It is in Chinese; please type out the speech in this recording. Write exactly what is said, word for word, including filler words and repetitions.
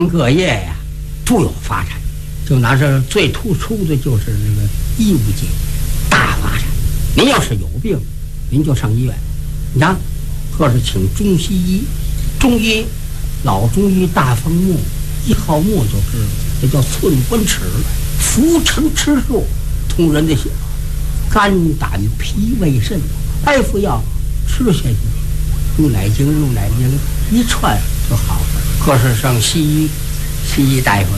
各业呀都有发展，就拿这最突出的就是这个医务界大发展。您要是有病，您就上医院，你看，或是请中西医，中医老中医大方木一号木就知道，这叫寸关尺，浮沉吃数，通人的血，肝胆脾胃肾，大夫药吃下去，用奶精用奶精一串就好了。可是上西医，西医大夫